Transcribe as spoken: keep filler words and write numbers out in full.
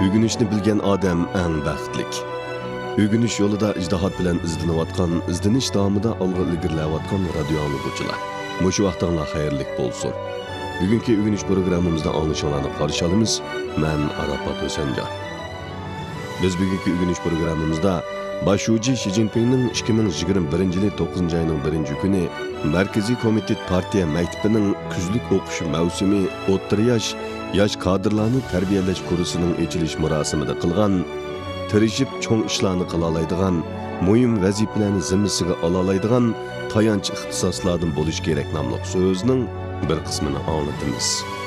Ögünüşni bilgen adam eng baxtlik. Ögünüş yolida ijtihad bilan izlanayotgan, izdinish davomida olg'a ilgirlayotgan radio anglaguvchilar. Mushu vaqtinglar xayrlik bo'lsin. Bugungi ögünüş programmamizda anglashinglarni qarshi olamiz. Men Arafat O'sanjon. Biz bugungi ögünüş programmamizda Başuji Xi Jinpingning ikki ming yigirma birinchi yil to'qqizinchi oyning birinchi kuni Markaziy komitet partiya maktabining kuzlik o'qish mavsumi o'rta yosh yosh kadrlarni tarbiyalash kursining ochilish marosimida qilgan, tirishib cho'ng ishlarni qila oladigan, muhim vazifalarni zimmasiga ola oladigan tayanch ixtisoslardan bo'lish kerak nomli so'zning bir qismini anglatamiz.